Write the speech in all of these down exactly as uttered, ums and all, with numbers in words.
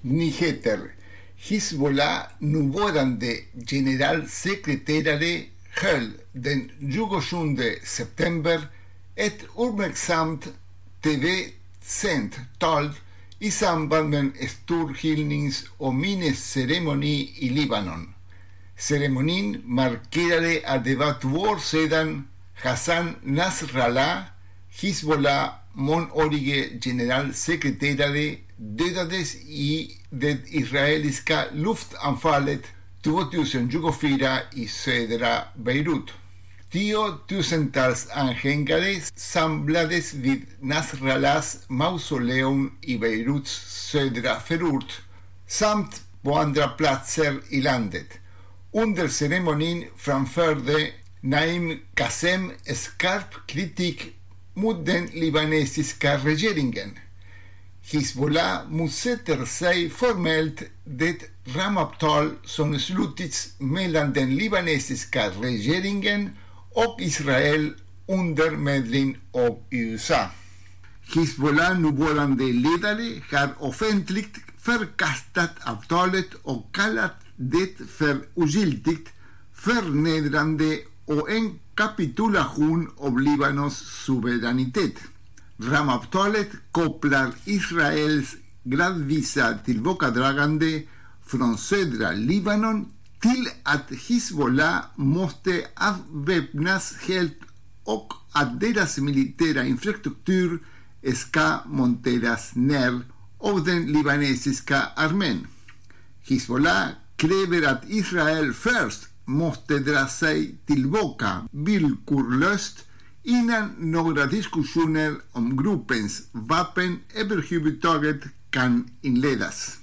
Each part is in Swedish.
Nyheter. Hizbollah nuvarande generalsekreterare höll den tjugosjunde september ett uppmärksamt tv-sänt tal i samband med en stor hyllnings- och minnesceremoni i Libanon. Ceremonin markerade att det var två år sedan Hassan Nasrallah, Hizbollah mångårige generalsekreterare, dödades i det israeliska luftanfallet tjugohundratjugofyra i södra Beirut. Tiotusentals anhängare samlades vid Nasrallahs mausoleum i Beiruts södra förort samt på andra platser i landet. Under ceremonin framförde Naim Qassem skarp kritik mot den libanesiska regeringen. Hizbollah motsätter sig formellt det ramavtal som slutits mellan den libanesiska regeringen och Israel under medling av U S A. Hizbollah nuvarande ledare har offentligt förkastat avtalet och kallat det för ogiltigt, förnedrande och en kapitulation av Libanons suveränitet. Ramavtalet kopplar Israels gradvisa tillbakadragande från södra Libanon till att Hizbollah måste avväpnas helt och att deras militära infrastruktur ska monteras ner av den libanesiska armén. Hizbollah kräver att Israel först måste dra sig tillbaka villkorlöst innan några diskussioner om gruppens vapen överhuvudtaget kan inledas.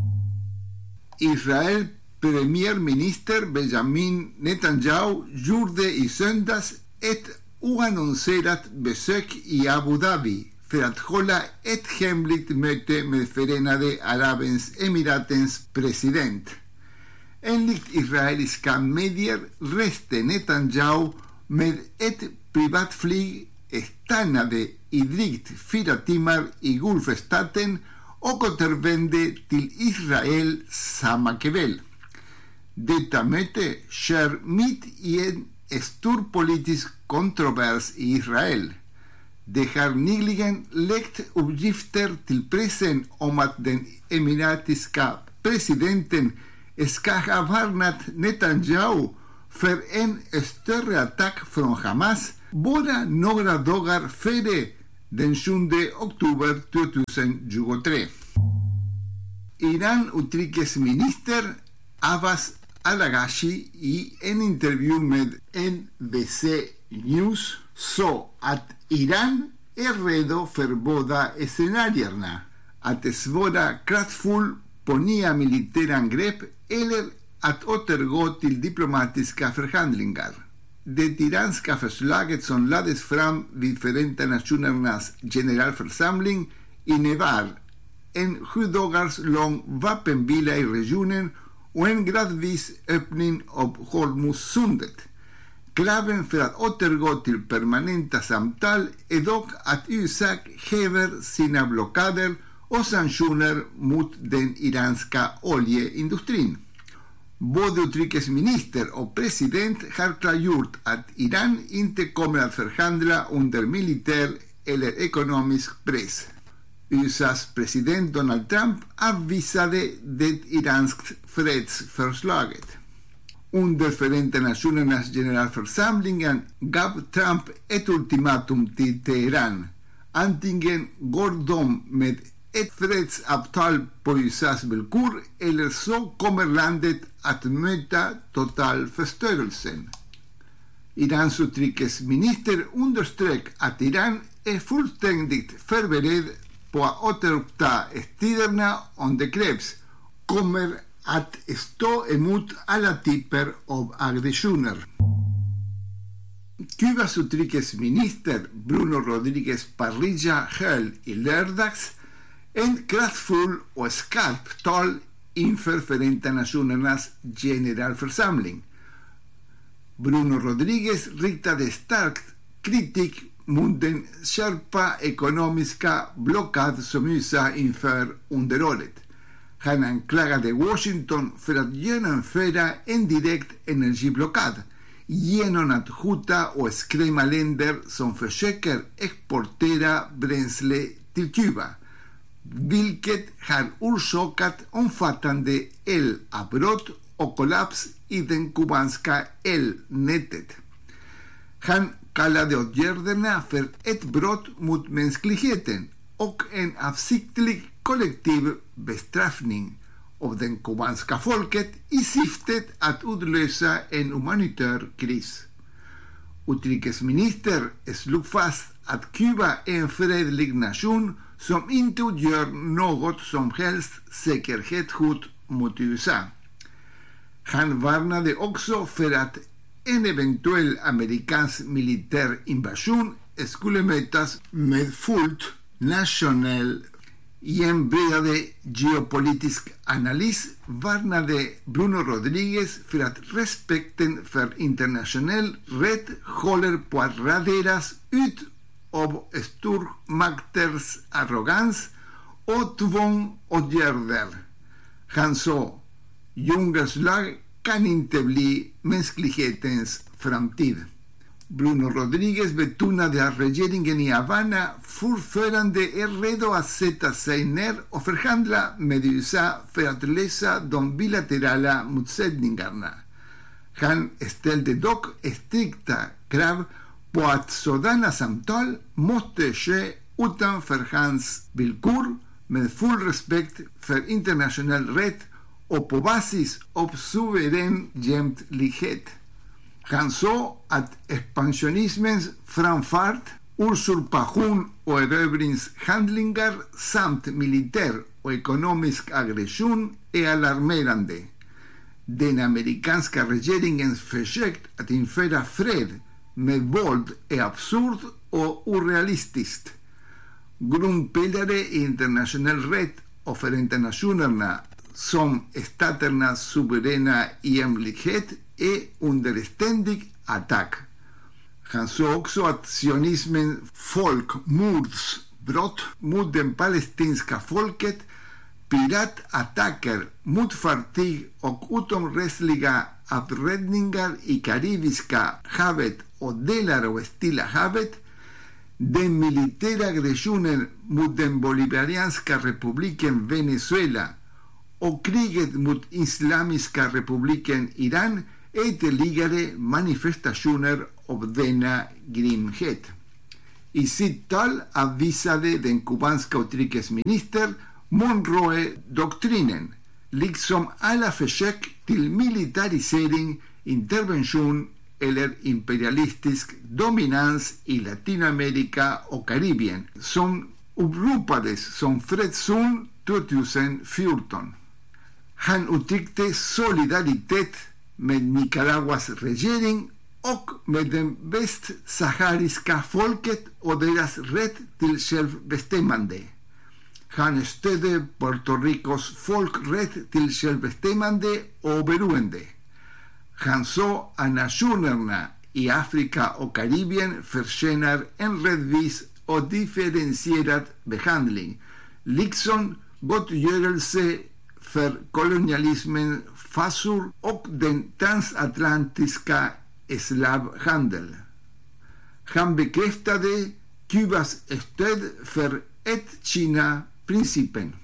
Israel premiärminister Benjamin Netanyahu gjorde i söndags ett oannonserat besök i Abu Dhabi för att hålla ett hemligt möte med Förenade Arabemiraten's president. Enligt israeliska medier reste Netanyahu med ett privatflyg, stannade i drygt fyra timmar i Gulfstaten och återvände till Israel samma kväll. Detta möte sker mitt i en stor politisk kontrovers i Israel. Det har nyligen läckt uppgifter till pressen om att den emiratiska presidenten ska ha varnat Netanyahu för en större attack från Hamas bara några dagar före den sjunde oktober tjugohundratjugotre. Iran utrikesminister Abbas Al-Aghashi i en intervju med N B C News sa att Iran är redo för båda scenarierna, att svara kraftfull på nya militärangrepp eller att återgå till diplomatiska förhandlingar. Det iranska förslaget som lades fram vid Förenta Nationernas generalförsamling innebar en sju dagars lång vapenvila i regionen och en gradvis öppning av Hormuzsundet. Kraven för att återgå till permanenta samtal är dock att U S A häver sina blockader och sanktioner mot den iranska oljeindustrin. Både utrikesminister och president har klargjort att Iran inte kommer att förhandla under militär eller ekonomisk press. U S A:s president Donald Trump avvisade det iranska fredsförslaget. Under Förenta Nationernas generalförsamlingen gav Trump ett ultimatum till Teheran. Antingen går de med ett fredsavtal på U S A:s villkor eller så kommer landet att möta total förstörelsen. Irans utrikesminister underströk att Iran är fullständigt förberedd på att återuppta striderna om det krävs, kommer att stå emot alla typer av aggressioner. Kubas utrikesminister Bruno Rodríguez Parrilla höll i lördags en kraftfull och skarp tal inför Förenta Nationernas generalförsamling. Bruno Rodríguez riktade stark kritik mot den skärpa ekonomiska blockad som U S A inför under året. Han anklagade Washington för att genomföra en direkt energiblockad genom att hota och skrämma länder som försöker exportera bränsle till Kuba, vilket har orsakat omfattande elavbrott och kollaps i den kubanska elnätet. Han kallade åtgärderna för ett brott mot mänskligheten och en avsiktlig kollektiv bestraffning av den kubanska folket i syftet att utlösa en humanitär kris. Utrikesministern slog fast att Kuba är en fredlig nation som inte utgör något som helst säkerhetshot mot U S A. Han varnade också för att en eventuell amerikansk militär invasion skulle mötas med fullt nationell. I en bredare geopolitisk analys varnade Bruno Rodriguez för att respekten för internationell rätt håller på att raderas ut av stormakters arrogans och tvångsåtgärder. Han sa, djungelslag kan inte bli mänsklighetens framtid. Bruno Rodriguez betonade att regeringen i Havana fortfarande är redo att sätta sig ner och förhandla med U S A för att lösa de bilaterala motsättningarna. Han ställde dock strikta krav på att sådana samtal måste ske utan förhandsvillkor med full respekt för internationell rätt och på basis av suverän jämlikhet. Han sa att expansionismens framfart, usurpation och erövringshandlingar samt militär och ekonomisk aggression är alarmerande. Den amerikanska regeringens försök att införa fred med våld är absurd och orealistiskt. Grundpelare i internationell rätt och Förenta nationerna som staternas suveräna jämlikhet är under ständig attack. Han sa också att sionismens folkmordsbrott mot det palestinska folket, piratattacker mot fartyg och utomrättsliga avrättningar i Karibiska havet och delar av Stilla havet, den militära aggressionen mot den bolivarianska republiken Venezuela och kriget mot Islamiska republiken Iran är ytterligare manifestationer av denna grymhet. I sitt tal avvisade den kubanska utrikesministern Monroe-doktrinen, liksom alla försök till militarisering, intervention eller imperialistisk dominans i Latinamerika och Karibien, som uppropades som fredszon tjugohundrafjorton. Han uttryckte solidaritet med Nicaraguas regering och med det västsahariska folket och deras rätt till självbestämmande. Han stödde Puerto Ricos folkrätt till självbestämmande och oberoende. Han sa att nationerna i Afrika och Karibien förtjänar en rättvis och differentierad behandling, liksom gottgörelse för kolonialismen, fasor och den transatlantiska slavhandeln. Han bekräftade Kubas stöd för ett-Kina-principen.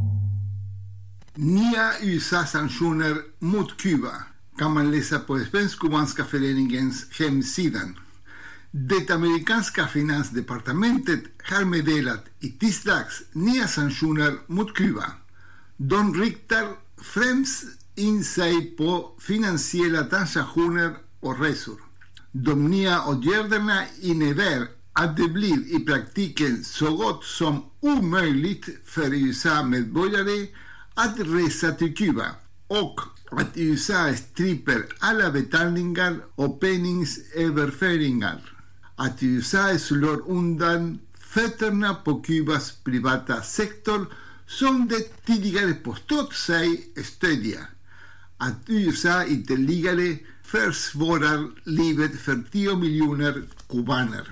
Nya U S A-sanktioner mot Kuba kan man läsa på Svensk-Kubanska föreningens hemsida. Det amerikanska finansdepartementet har meddelat i tisdags nya sanktioner mot Kuba. De riktar främst in sig på finansiella transaktioner och resor. De nya åtgärderna innebär att det blir i praktiken så gott som omöjligt för U S A-medborgare att resa till Kuba och att U S A stryper alla betalningar och penningsöverföringar. Att U S A slår undan fötterna på Kubas privata sektor som det tidigare påstått sig stödja. Att U S A ytterligare försvårar livet för tio miljoner kubaner.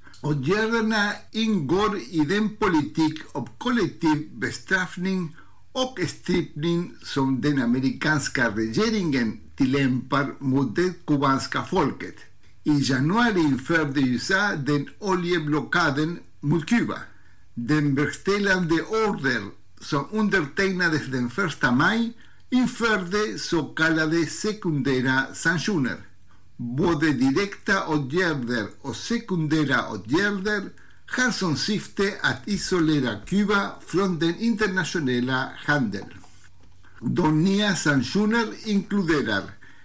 Åtgärderna ingår i den politik av kollektiv bestraffning och strippning som den amerikanska regeringen tillämpar mot det kubanska folket. I januari införde U S A den oljeblockaden mot Kuba. Den verkställande order som undertecknades den första maj införde så kallade sekundära sanktioner. Både direkta åtgärder och sekundära åtgärder har som syfte att isolera Kuba från den internationella handeln. De nya sanktioner inkluderar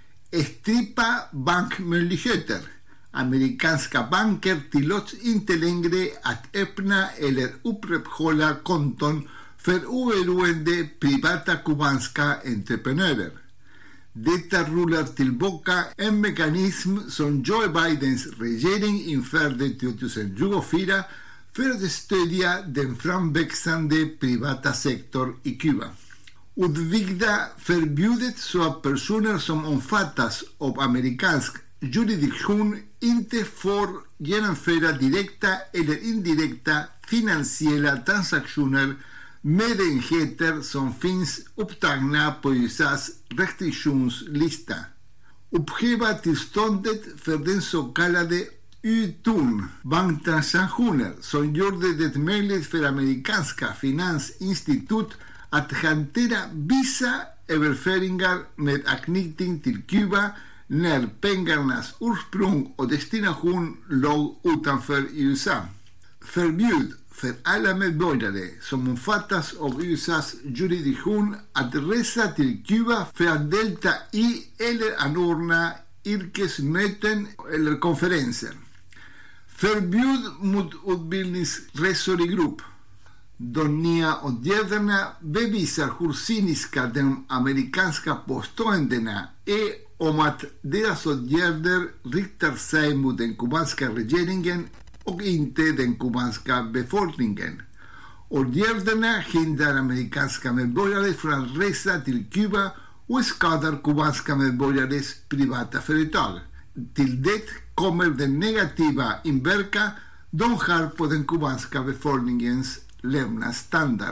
strippa bankmöjligheter. Amerikanska banker tillåts inte längre att öppna eller upprätthålla konton för oberoende privata kubanska entreprenörer. Detta rullar tillbaka en mekanism som Joe Bidens regering införde tjugohundratjugofyra för att stödja den framväxande privata sektorn i Kuba. Utvidga förbudet så att personer som omfattas av amerikansk jurisdiktion inte får genomföra direkta eller indirekta finansiella transaktioner med enheter som finns upptagna på U S A:s restriktionslista. Upphäva tillståndet för den så kallade U T U N banktransaktioner som gjorde det möjligt för amerikanska finansinstitut att hantera vissa överföringar med anknytning till Kuba när pengarnas ursprung och destination låg utanför U S A. Förbjud för alla medborgare som omfattas av U S A:s jurisdiktion att resa till Kuba för att delta i eller anordna yrkesmöten eller konferenser. Förbjud mot utbildningsresor i grupp. De nya åtgärderna bevisar hur cyniska de amerikanska påståendena är om att deras åtgärder riktar sig mot den kubanska regeringen och inte den kubanska befolkningen. Åtgärderna hindrar amerikanska medborgare från att resa till Kuba och skadar kubanska medborgares privata företag. Till det kommer den negativa inverkan de har på den kubanska befolkningens levnadsstandard.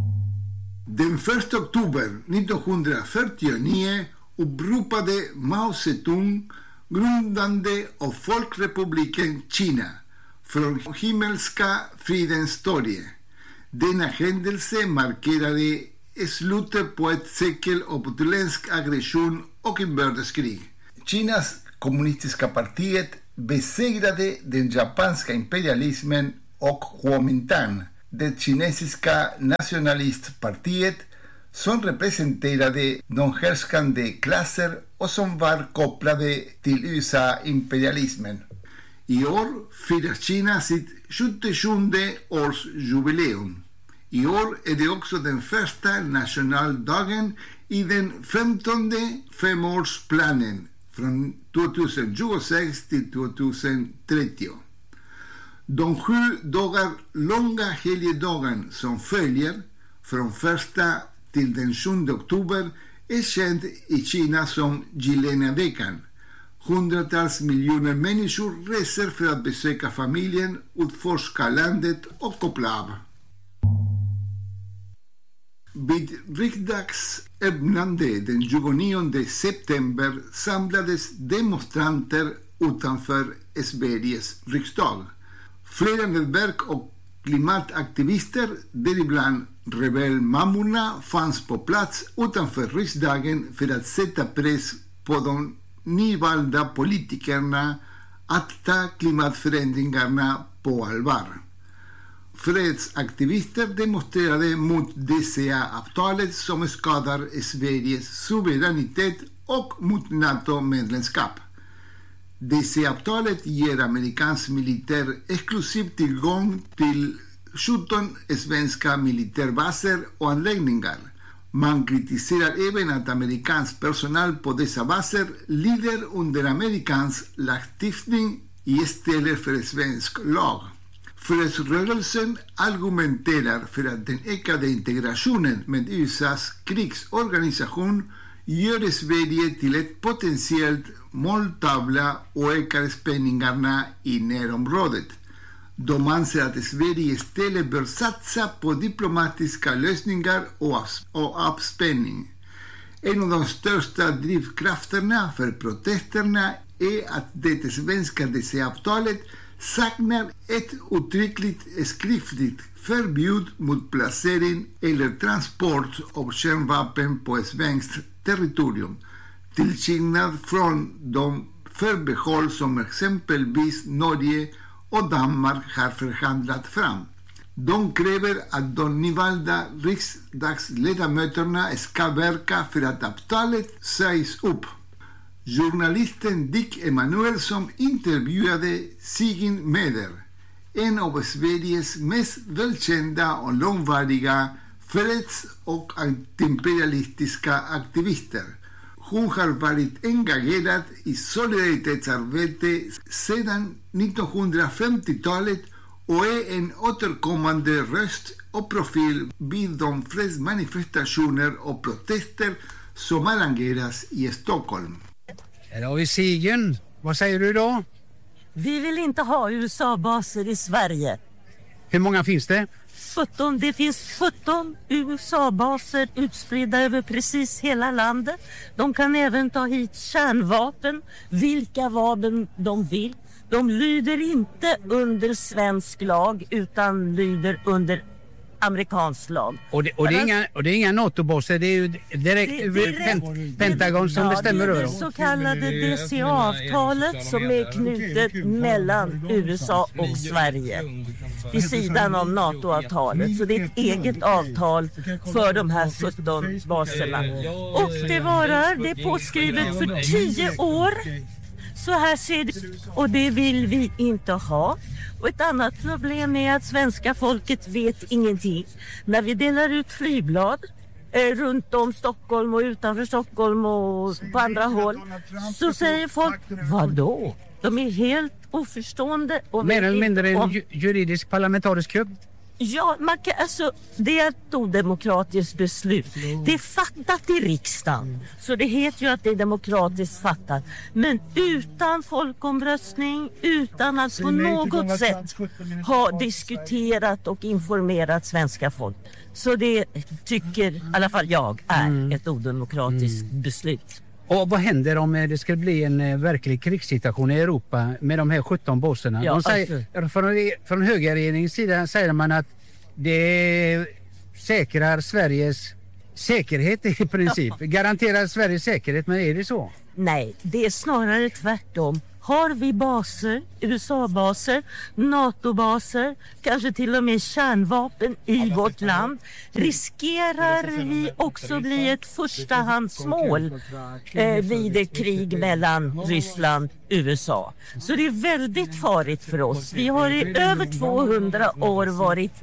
Den första oktober nittonhundrafyrtionio uppropade Mao Zedong grundande av Folkrepubliken Kina från Himmelska fridens torg. Denna händelse markerade slutet på ett sekel av utländsk aggression och inbördeskrig. Kinas kommunistiska partiet besegrade den japanska imperialismen och Kuomintang, det kinesiska nationalistpartiet som representerade de härskande klasser och som var kopplade till U S A-imperialismen. I år firar Kina sitt sjuttiosjunde årsjubileum. I år är det också den första nationaldagen i den femtonde femårsplanen från tjugohundratjugosex till tjugotrettio. De sju dagar långa helgdagen som följer från första till den sjunde oktober är känd i Kina som Gilena-veckan. Hundratals miljoner människor reser för att besöka familjen, utforska landet och koppla av. Vid riksdags öppnande den tjugonionde september samlades demonstranter utanför Sveriges riksdag. Flera nätverk och klimataktivister, däribland rebellmammorna, fanns på plats utanför riksdagen för att sätta press på de nyvalda politikerna att ta klimatförändringarna på allvar. Fredsaktivister demonstrerade mot D C A-avtalet som skadar Sveriges suveränitet och mot NATO-medlemskap. D C A-avtalet ger amerikansk militär exklusiv tillgång till sjutton svenska militärbaser och anläggningar. Man kritiserar även att amerikansk personal på dessa baser lider under amerikansk lagstiftning istället för svensk lag. Fredsrörelsen argumenterar för att den ökade integrationen med U S A:s krigsorganisation gör Sverige till ett potentiellt måltavla och ökar spänningarna i närområdet. De anser att Sverige istället bör satsa på diplomatiska lösningar och, avs- och avspänning. En av de största drivkrafterna för protesterna är att det svenska D C A-avtalet saknar ett uttryckligt skriftligt förbud mot placering eller transport av kärnvapen på svenskt territorium, till skillnad från de förbehåll som exempelvis Norge och Danmark har förhandlat fram. De kräver att de nyvalda riksdagsledamöterna ska verka för att avtalet sägs upp. Journalisten Dick Emanuelsson intervjuade Sigyn Meder, en av Sveriges mest välkända och långvariga freds- och antiimperialistiska aktivister. Hon har varit engagerad i solidaritetsarbete sedan nittonhundrafemtiotalet och är en återkommande röst och profil vid de fredsmanifestationer och protester som arrangeras i Stockholm. Här har vi Sigyn. Vad säger du då? Vi vill inte ha U S A-baser i Sverige. Hur många finns det? sjutton, det finns sjutton U S A-baser utspridda över precis hela landet. De kan även ta hit kärnvapen, vilka vapen de vill. De lyder inte under svensk lag utan lyder under amerikansk lag. Och det, och det, är, inga, och det är inga NATO-baser, det är ju direkt, Det- direkt- Pent- Pentagon som Ja, bestämmer det är över det dem. så kallade D C A-avtalet som är knutet mellan U S A och Sverige vid sidan om NATO-avtalet. Så det är ett eget avtal för de här sjutton baserna. Och det varar, det är påskrivet för tio år. Så här ser det ut och det vill vi inte ha. Och ett annat problem är att svenska folket vet ingenting. När vi delar ut flygblad eh, runt om Stockholm och utanför Stockholm och på andra håll, så säger folk, vadå? De är helt oförstående. Och Mer eller mindre en om- ju- juridisk parlamentarisk klubb. Ja, man kan, alltså, det är ett odemokratiskt beslut. Det är fattat i riksdagen. Så det heter ju att det är demokratiskt fattat. Men utan folkomröstning, utan att på något sätt ha diskuterat och informerat svenska folk. Så det tycker i alla fall jag är ett odemokratiskt beslut. Och vad händer om eh, det ska bli en eh, verklig krigssituation i Europa med de här sjutton baserna? Ja, de säger, från, från högerregeringens sida säger man att det säkrar Sveriges säkerhet i princip. Garanterar Sveriges säkerhet, men är det så? Nej, det är snarare tvärtom. Har vi baser, U S A-baser, NATO-baser, kanske till och med kärnvapen i vårt land, riskerar vi också bli ett förstahandsmål eh, vid ett krig mellan Ryssland och U S A. Så det är väldigt farligt för oss. Vi har i över tvåhundra år varit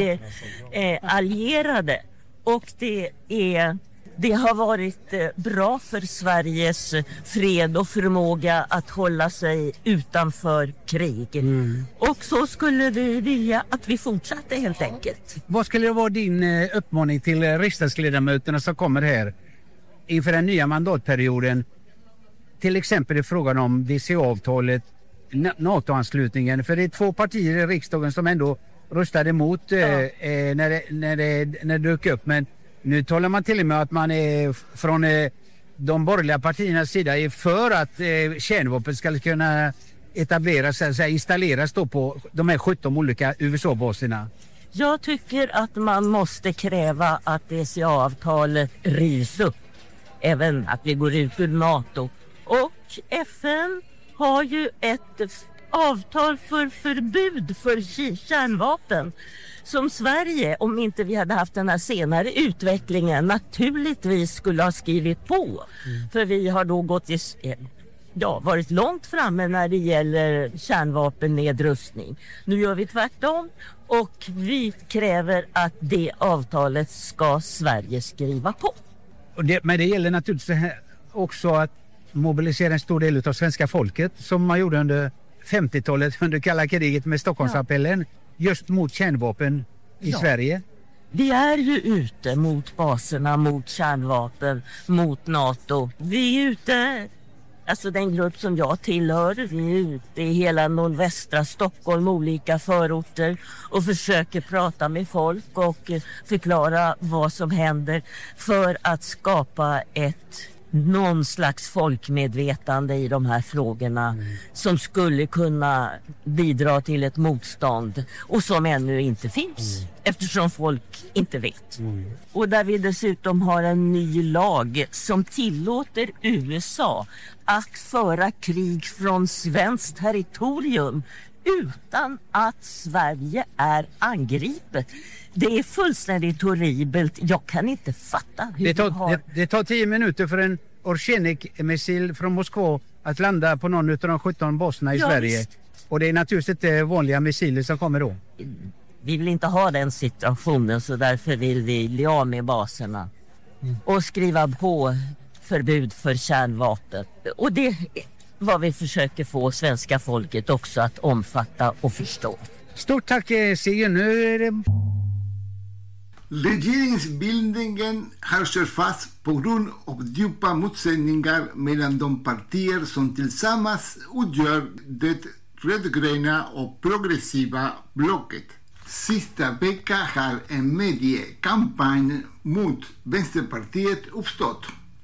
icke-allierade och det är... Det har varit eh, bra för Sveriges eh, fred och förmåga att hålla sig utanför krig. Mm. Och så skulle vi vilja att vi fortsatte helt enkelt. Vad skulle vara din eh, uppmaning till eh, riksdagsledamöterna som kommer här inför den nya mandatperioden? Till exempel i frågan om D C A-avtalet, Na- NATO-anslutningen. För det är två partier i riksdagen som ändå röstade emot eh, Ja. eh, när, det, när, det, när det dök upp. Men nu talar man till och med att man är från eh, de borgerliga partiernas sida är för att eh, kärnvapen ska kunna etableras, alltså installeras då på de här sjutton olika U S A-baserna. Jag tycker att man måste kräva att D C A-avtalet rivs upp. Även att vi går ut ur NATO. Och F N har ju ett avtal för förbud för kärnvapen som Sverige, om inte vi hade haft den här senare utvecklingen, naturligtvis skulle ha skrivit på. Mm. För vi har då gått i, ja, varit långt framme när det gäller kärnvapennedrustning. Nu gör vi tvärtom och vi kräver att det avtalet ska Sverige skriva på. Och det, men det gäller naturligtvis också att mobilisera en stor del av svenska folket som man gjorde under femtiotalet under kalla kriget med Stockholmsappellen, ja. Just mot kärnvapen i ja. Sverige. Vi är ju ute mot baserna, mot kärnvapen, mot NATO. Vi är ute Alltså den grupp som jag tillhör, vi är ute i hela nordvästra Stockholm, olika förorter och försöker prata med folk och förklara vad som händer för att skapa ett någon slags folkmedvetande i de här frågorna mm. som skulle kunna bidra till ett motstånd och som ännu inte finns mm. eftersom folk inte vet. Mm. Och där vi dessutom har en ny lag som tillåter U S A att föra krig från svenskt territorium utan att Sverige är angripet. Det är fullständigt horribelt. Jag kan inte fatta hur det tar, har... det, det tar tio minuter för en Orchenik-missil från Moskva att landa på någon av de sjutton baserna i ja, Sverige. Visst. Och det är naturligtvis inte vanliga missiler som kommer då. Vi vill inte ha den situationen, så därför vill vi bli av med baserna. Mm. Och skriva på förbud för kärnvapen. Och det är vad vi försöker få svenska folket också att omfatta och förstå. Stort tack, Sigge. Nu är det... Regeringsbildningen har kört fast på grund av djupa motsättningar mellan de partier som tillsammans utgör det rödgröna och progressiva blocket. Sista veckan har en mediekampanj mot Vänsterpartiet uppstått.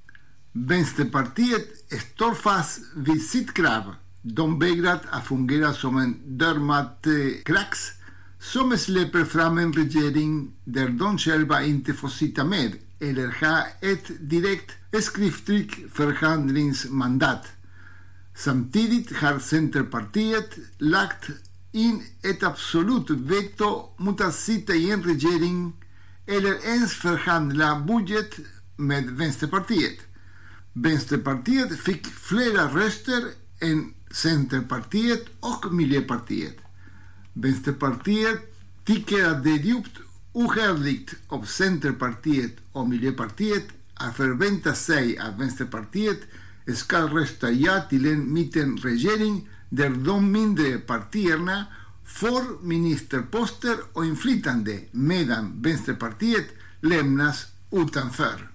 Vänsterpartiet står fast vid sitt krav. De vägrar att fungera som en dörrmatkrax som släpper fram en regering där de själva inte får sitta med eller ha ett direkt skriftligt förhandlingsmandat. Samtidigt har Centerpartiet lagt in ett absolut veto mot att sitta i en regering eller ens förhandla budget med Vänsterpartiet. Vänsterpartiet fick flera röster än Centerpartiet och Miljöpartiet. Vänsterpartiet tycker att det är djupt ohederligt av Centerpartiet och Miljöpartiet att förvänta sig att Vänsterpartiet ska rösta ja till en mittenregering där de mindre partierna får ministerposter och inflytande medan Vänsterpartiet lämnas utanför.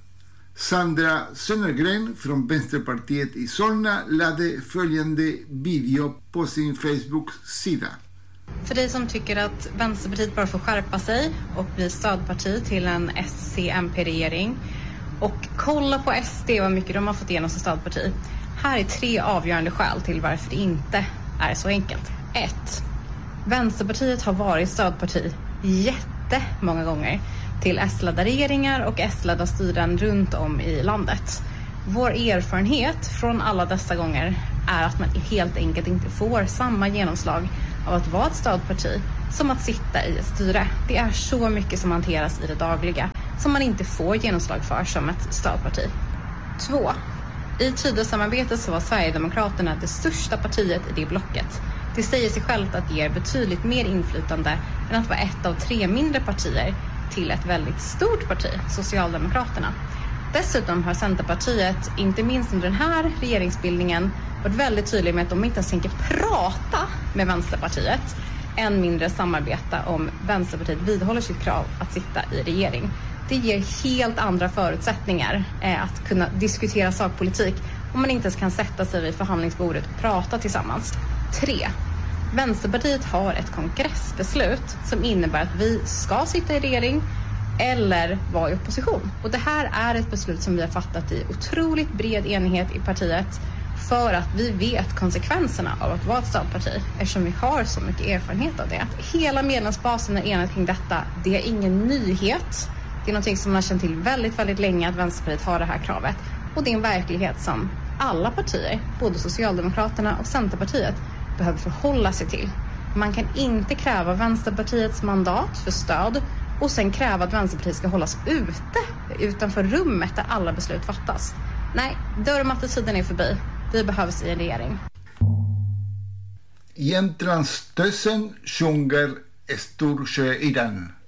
Sandra Sönergren från Vänsterpartiet i Solna lade följande video på sin Facebook-sida. För dig som tycker att Vänsterpartiet bara får skärpa sig och bli stödparti till en S C M P-regering och kolla på S D vad mycket de har fått igenom som stödparti. Här är tre avgörande skäl till varför det inte är så enkelt. ett. Vänsterpartiet har varit stödparti jättemånga gånger till S-ledda regeringar och S-ledda styren runt om i landet. Vår erfarenhet från alla dessa gånger är att man helt enkelt inte får samma genomslag av att vara ett stödparti som att sitta i ett styre. Det är så mycket som hanteras i det dagliga som man inte får genomslag för som ett stödparti. två. I Tidösamarbetet så var Sverigedemokraterna det största partiet i det blocket. Det säger sig självt att det ger betydligt mer inflytande än att vara ett av tre mindre partier till ett väldigt stort parti, Socialdemokraterna. Dessutom har Centerpartiet, inte minst under den här regeringsbildningen, varit väldigt tydlig med att de inte ens tänker prata med Vänsterpartiet, än mindre samarbeta om Vänsterpartiet vidhåller sitt krav att sitta i regering. Det ger helt andra förutsättningar eh, att kunna diskutera sakpolitik om man inte ens kan sätta sig vid förhandlingsbordet och prata tillsammans. tre. Vänsterpartiet har ett kongressbeslut som innebär att vi ska sitta i regering eller vara i opposition. Och det här är ett beslut som vi har fattat i otroligt bred enighet i partiet för att vi vet konsekvenserna av att vara ett stödparti eftersom vi har så mycket erfarenhet av det. Hela medlemsbasen är enad kring detta. Det är ingen nyhet. Det är något som man har känt till väldigt, väldigt länge att Vänsterpartiet har det här kravet. Och det är en verklighet som alla partier, både Socialdemokraterna och Centerpartiet, behöver förhålla sig till. Man kan inte kräva Vänsterpartiets mandat för stöd och sen kräva att Vänsterpartiet ska hållas ute utanför rummet där alla beslut fattas. Nej, dörrmattetiden är förbi. Vi behövs i en regering. Jämtlandstösen sjunger Storsjöyran.